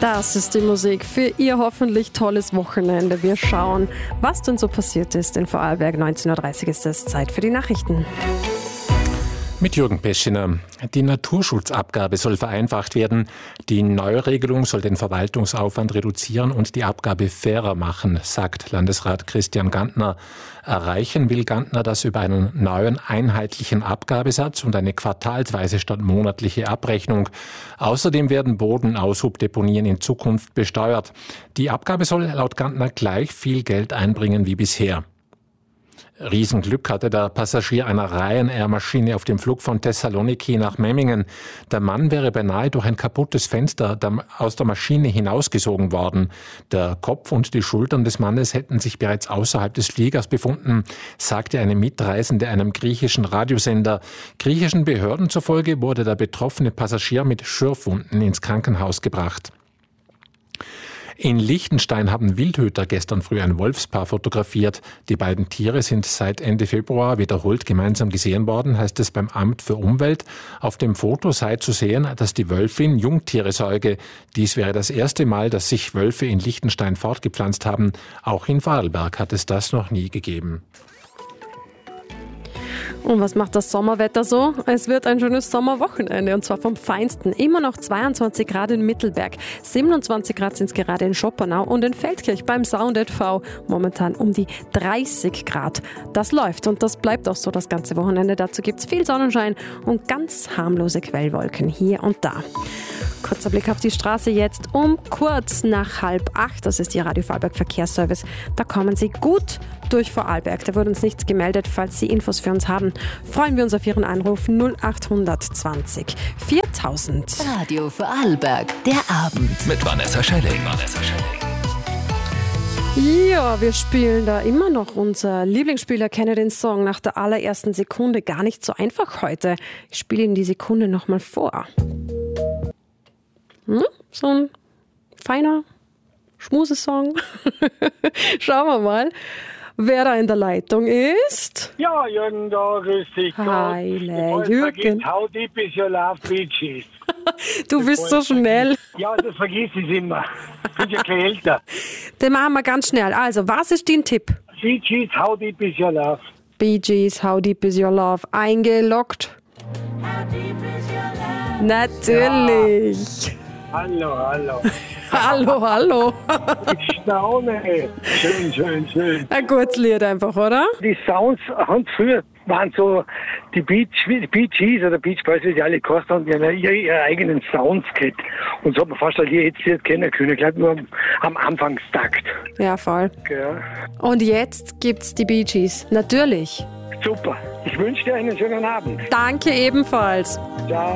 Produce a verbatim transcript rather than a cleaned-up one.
Das ist die Musik für Ihr hoffentlich tolles Wochenende. Wir schauen, was denn so passiert ist. In Vorarlberg neunzehn Uhr dreißig ist es Zeit für die Nachrichten. Mit Jürgen Peschiner. Die Naturschutzabgabe soll vereinfacht werden. Die Neuregelung soll den Verwaltungsaufwand reduzieren und die Abgabe fairer machen, sagt Landesrat Christian Gantner. Erreichen will Gantner das über einen neuen einheitlichen Abgabesatz und eine quartalsweise statt monatliche Abrechnung. Außerdem werden Bodenaushubdeponien in Zukunft besteuert. Die Abgabe soll laut Gantner gleich viel Geld einbringen wie bisher. Riesenglück hatte der Passagier einer Ryanair-Maschine auf dem Flug von Thessaloniki nach Memmingen. Der Mann wäre beinahe durch ein kaputtes Fenster aus der Maschine hinausgesogen worden. Der Kopf und die Schultern des Mannes hätten sich bereits außerhalb des Fliegers befunden, sagte eine Mitreisende einem griechischen Radiosender. Griechischen Behörden zufolge wurde der betroffene Passagier mit Schürfwunden ins Krankenhaus gebracht. In Liechtenstein haben Wildhüter gestern früh ein Wolfspaar fotografiert. Die beiden Tiere sind seit Ende Februar wiederholt gemeinsam gesehen worden, heißt es beim Amt für Umwelt. Auf dem Foto sei zu sehen, dass die Wölfin Jungtiere säuge. Dies wäre das erste Mal, dass sich Wölfe in Liechtenstein fortgepflanzt haben. Auch in Vorarlberg hat es das noch nie gegeben. Und was macht das Sommerwetter so? Es wird ein schönes Sommerwochenende und zwar vom Feinsten. Immer noch zweiundzwanzig Grad in Mittelberg, siebenundzwanzig Grad sind es gerade in Schopenau und in Feldkirch beim Sound at V momentan um die dreißig Grad. Das läuft und das bleibt auch so das ganze Wochenende. Dazu gibt es viel Sonnenschein und ganz harmlose Quellwolken hier und da. Kurzer Blick auf die Straße jetzt um kurz nach halb acht. Das ist Ihr Radio Vorarlberg Verkehrsservice. Da kommen Sie gut durch Vorarlberg. Da wurde uns nichts gemeldet. Falls Sie Infos für uns haben, freuen wir uns auf Ihren Anruf null acht zwanzig viertausend. Radio Vorarlberg, der Abend. Mit Vanessa Schelling. Vanessa Schelling. Ja, wir spielen da immer noch unser Lieblingsspieler, kenne den Song nach der allerersten Sekunde. Gar nicht so einfach heute. Ich spiele Ihnen die Sekunde nochmal vor. Hm? So ein feiner Schmusesong. Schauen wir mal, wer da in der Leitung ist. Ja, Jürgen, da grüß dich. Heile Jürgen. How deep is your love, Bee Gees? Du bist so schnell. Ja, das vergiss ich immer. Ich bin ja kein älter. Den machen wir ganz schnell. Also, was ist dein Tipp? Bee Gees, How deep is your love? Bee Gees, How deep is your love? Eingeloggt. How deep is your love? Natürlich. Ja. Hallo, hallo. Hallo, hallo. Ich staune. Schön, schön, schön. Ein gutes Lied einfach, oder? Die Sounds haben früher waren so, die Beach, Bee Gees oder Beach Boys, wie die alle gekostet haben, die haben ja ihre, ihre eigenen Sounds gehabt. Und so hat man fast alle jetzt nicht kennen können, gleich nur am, am Anfangstakt. Ja, voll. Ja. Und jetzt gibt's die Bee Gees. Natürlich. Super. Ich wünsche dir einen schönen Abend. Danke ebenfalls. Ciao.